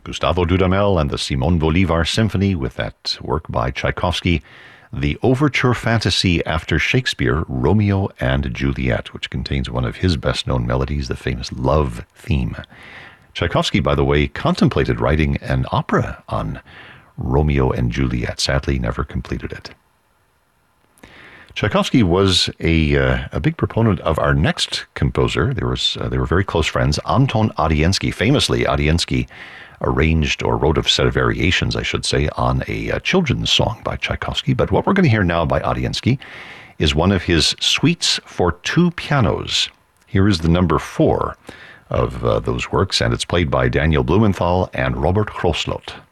Gustavo Dudamel and the Simon Bolivar Symphony with that work by Tchaikovsky, the overture fantasy after Shakespeare, Romeo and Juliet, which contains one of his best-known melodies, the famous love theme. Tchaikovsky, by the way, contemplated writing an opera on Romeo and Juliet, sadly never completed it. Tchaikovsky was a big proponent of our next composer. They were very close friends. Anton Adiensky, famously, Adiensky arranged or wrote a set of variations, I should say, on a children's song by Tchaikovsky. But what we're going to hear now by Adiensky is one of his suites for two pianos. Here is the number 4 of those works, and it's played by Daniel Blumenthal and Robert Groslot.